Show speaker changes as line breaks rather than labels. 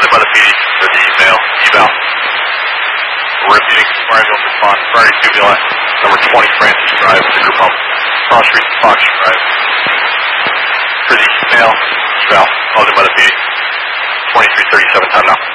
London by the PD. For the male, eval. We're repeating. Fire ambulance response. Priority 2 VLI. Number 20 Francis Drive. Sticker pump. Cross Street, Fox Drive. For the male, eval. London by the PD. 2337, time now.